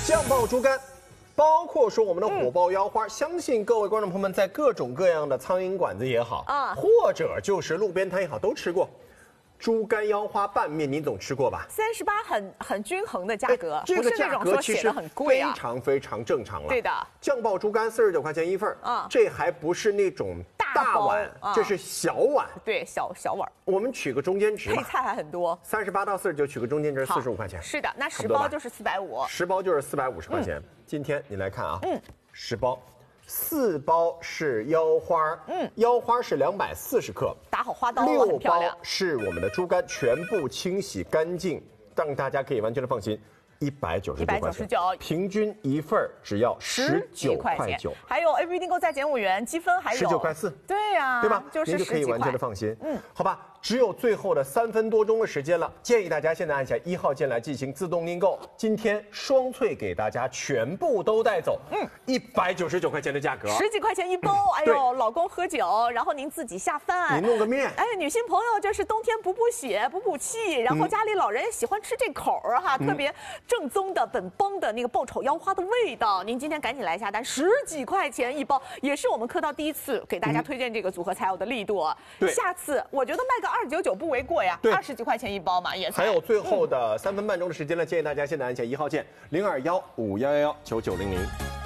酱爆猪肝，包括说我们的火爆腰花，相信各位观众朋友们在各种各样的苍蝇馆子也好啊，或者就是路边摊也好，都吃过。猪肝腰花拌面，您总吃过吧 ？38很均衡的价格， 这个价格其实很贵啊， 非常正常了。 对的， 酱爆猪肝49块钱一份啊，这还不是那种大碗，这是小碗。 对，小碗。 我们取个中间值， 配菜还很多 ，38到49取个中间值，45块钱。 是的，那10包就是450，10 包就是450块钱。今天你来看啊，10包。4包是腰花，腰花是240克， 打好花刀 ，6包是我们的猪肝，全部清洗干净，让大家可以完全的放心。199块钱，平均一份只要19块9， 还有 Everything 购再减5元，积分还有 19块4， 对呀， 对吧？ 就是您就可以完全的放心。好吧，只有最后的3分多钟的时间了，建议大家现在按下1号键来进行自动订购。今天双脆给大家全部都带走，199块钱的价格 ，10几块钱一包。哎呦，老公喝酒，然后您自己下饭， 你弄个面。 哎，女性朋友这是冬天补血、补气，然后家里老人也喜欢吃这口哈，特别正宗的本帮的那个爆炒腰花的味道。您今天赶紧来下单，10几块钱一包，也是我们客套第一次给大家推荐这个组合才有的力度。下次我觉得卖个299不为过呀，20几块钱一包嘛，也还有最后的3分半钟的时间了，建议大家现在按下1号键，0215119900。